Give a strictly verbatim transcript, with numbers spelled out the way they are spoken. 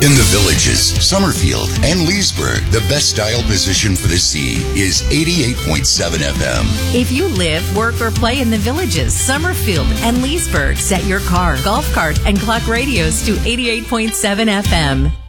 In the Villages, Summerfield, and Leesburg, the best style position for the sea is eighty-eight point seven F M. If you live, work, or play in the Villages, Summerfield, and Leesburg, set your car, golf cart, and clock radios to eighty-eight point seven F M.